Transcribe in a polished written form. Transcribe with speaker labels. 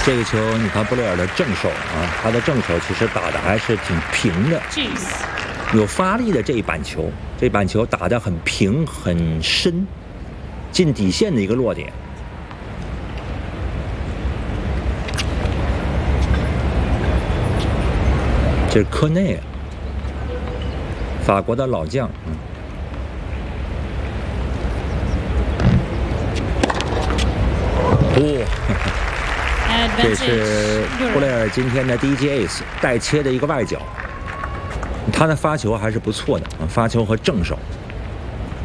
Speaker 1: 这个球你看布雷尔的正手啊，他的正手其实打的还是挺平的，有发力的这一板球，这板球打得很平很深，近底线的一个落点。这是科内啊，法国的老将。这是布雷尔今天的第一记 ace， 带切的一个外角，他的发球还是不错的啊，发球和正手。